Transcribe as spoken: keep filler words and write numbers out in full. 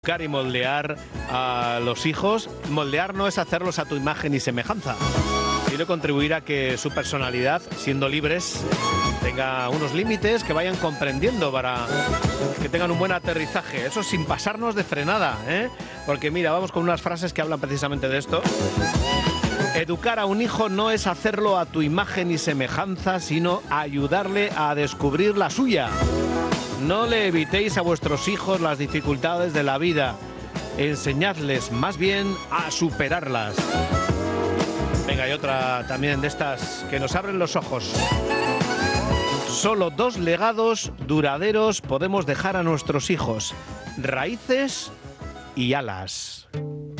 Educar y moldear a los hijos. Moldear no es hacerlos a tu imagen y semejanza, sino contribuir a que su personalidad, siendo libres, tenga unos límites que vayan comprendiendo para que tengan un buen aterrizaje. Eso sin pasarnos de frenada, ¿eh? Porque mira, vamos con unas frases que hablan precisamente de esto. Educar a un hijo no es hacerlo a tu imagen y semejanza, sino ayudarle a descubrir la suya. No le evitéis a vuestros hijos las dificultades de la vida. Enseñadles más bien a superarlas. Venga, hay otra también de estas que nos abren los ojos. Solo dos legados duraderos podemos dejar a nuestros hijos: raíces y alas.